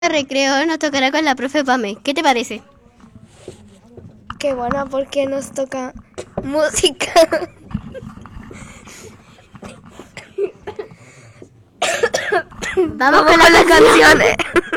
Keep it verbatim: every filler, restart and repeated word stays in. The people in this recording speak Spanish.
Recreo nos tocará con la profe Pame. ¿Qué te parece? Qué buena, porque nos toca música. Vamos, Vamos con, con las canciones.